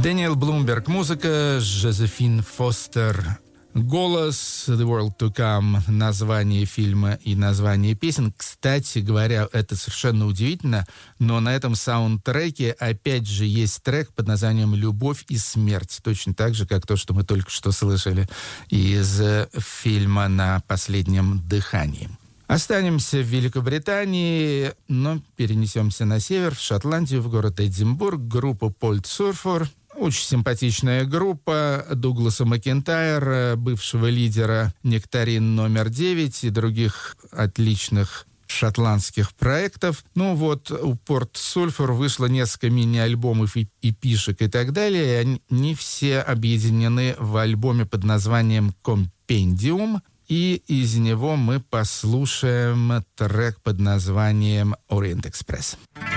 Дэниел Блумберг, музыка, Жозефин Фостер, голос, The World to Come, название фильма и название песен. Кстати говоря, это совершенно удивительно, но на этом саундтреке опять же есть трек под названием «Любовь и смерть». Точно так же, как то, что мы только что слышали из фильма «На последнем дыхании». Останемся в Великобритании, но перенесемся на север, в Шотландию, в город Эдинбург. Группа Polt Surfer. Очень симпатичная группа Дугласа Макентайра, бывшего лидера «Нектарин номер 9» и других отличных шотландских проектов. Ну вот, у Polt Surfer вышло несколько мини-альбомов и эпишек и так далее. И они все объединены в альбоме под названием «Compendium». И из него мы послушаем трек под названием «Orient Express».